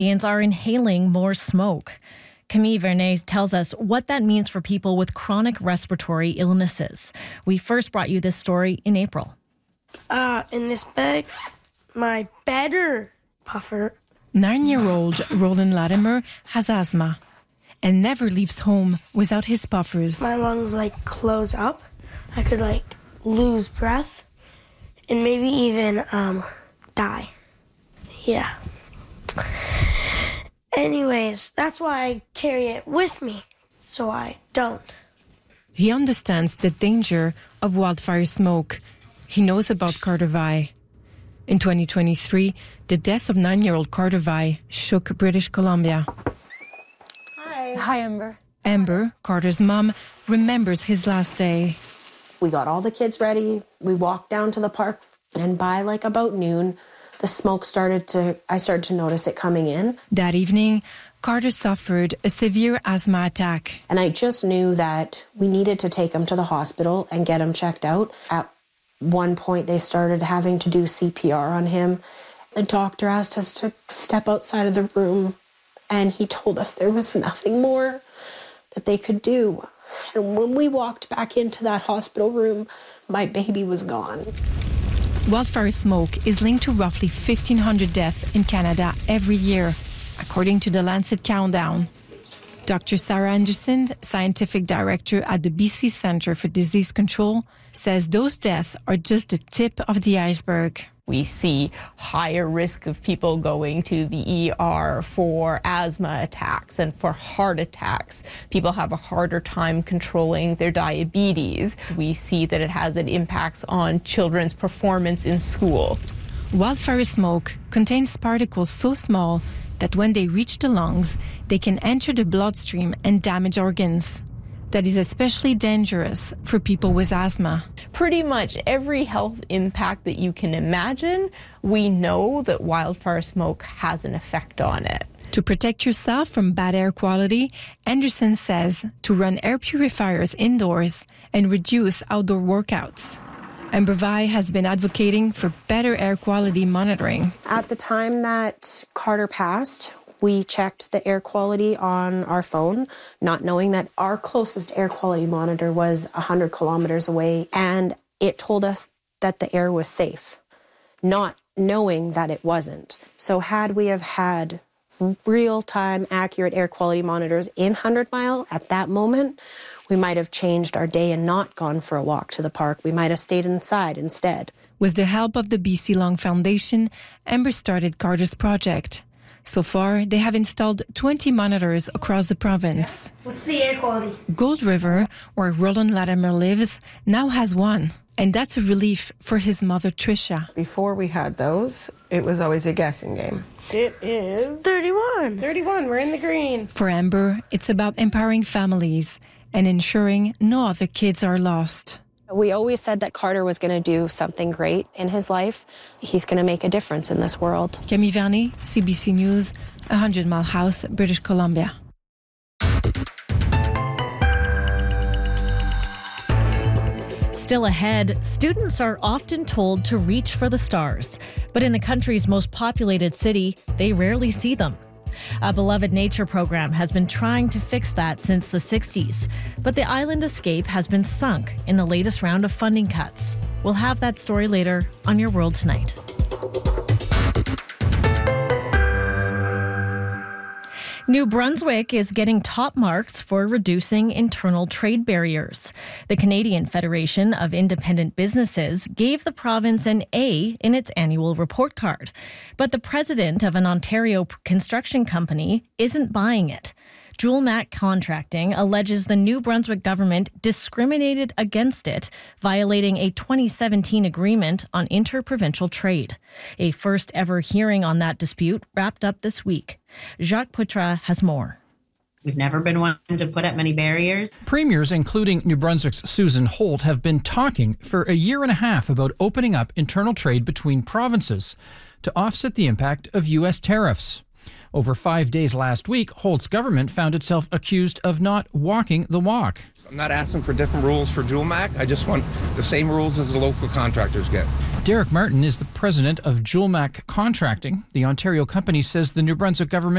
Canadians are inhaling more smoke. Camille Vernet tells us what that means for people with chronic respiratory illnesses. We first brought you this story in April. In this bag, my better puffer. 9-year-old Roland Latimer has asthma and never leaves home without his puffers. My lungs close up. I could lose breath and maybe even die. Yeah. Anyways, that's why I carry it with me, so I don't. He understands the danger of wildfire smoke. He knows about Carter Vi. In 2023, the death of 9-year-old Carter Vi shook British Columbia. Hi, Amber. Amber, Carter's mom, remembers his last day. We got all the kids ready. We walked down to the park, and by about noon, the smoke I started to notice it coming in. That evening, Carter suffered a severe asthma attack. And I just knew that we needed to take him to the hospital and get him checked out. At one point, they started having to do CPR on him. The doctor asked us to step outside of the room, and he told us there was nothing more that they could do. And when we walked back into that hospital room, my baby was gone. Wildfire smoke is linked to roughly 1,500 deaths in Canada every year, according to the Lancet Countdown. Dr. Sarah Anderson, scientific director at the BC Centre for Disease Control, says those deaths are just the tip of the iceberg. We see higher risk of people going to the ER for asthma attacks and for heart attacks. People have a harder time controlling their diabetes. We see that it has an impact on children's performance in school. Wildfire smoke contains particles so small that when they reach the lungs, they can enter the bloodstream and damage organs. That is especially dangerous for people with asthma. Pretty much every health impact that you can imagine, we know that wildfire smoke has an effect on it. To protect yourself from bad air quality, Anderson says to run air purifiers indoors and reduce outdoor workouts. Amber Vi has been advocating for better air quality monitoring. At the time that Carter passed, we checked the air quality on our phone, not knowing that our closest air quality monitor was 100 kilometers away, and it told us that the air was safe, not knowing that it wasn't. So had we have had real-time accurate air quality monitors in 100 Mile at that moment, we might have changed our day and not gone for a walk to the park. We might have stayed inside instead. With the help of the BC Lung Foundation, Amber started Carter's project. So far, they have installed 20 monitors across the province. What's the air quality? Gold River, where Roland Latimer lives, now has one. And that's a relief for his mother, Tricia. Before we had those, it was always a guessing game. It is 31. 31. We're in the green. For Amber, it's about empowering families and ensuring no other kids are lost. We always said that Carter was going to do something great in his life. He's going to make a difference in this world. Camille Vernet, CBC News, 100 Mile House, British Columbia. Still ahead, students are often told to reach for the stars. But in the country's most populated city, they rarely see them. A beloved nature program has been trying to fix that since the 60s, but the island escape has been sunk in the latest round of funding cuts. We'll have that story later on Your World Tonight. New Brunswick is getting top marks for reducing internal trade barriers. The Canadian Federation of Independent Businesses gave the province an A in its annual report card. But the president of an Ontario construction company isn't buying it. Julemac Contracting alleges the New Brunswick government discriminated against it, violating a 2017 agreement on interprovincial trade. A first ever hearing on that dispute wrapped up this week. Jacques Putra has more. We've never been one to put up many barriers. Premiers, including New Brunswick's Susan Holt, have been talking for a year and a half about opening up internal trade between provinces to offset the impact of U.S. tariffs. Over 5 days last week, Holt's government found itself accused of not walking the walk. I'm not asking for different rules for Julemac. I just want the same rules as the local contractors get. Derek Martin is the president of Julemac Contracting. The Ontario company says the New Brunswick government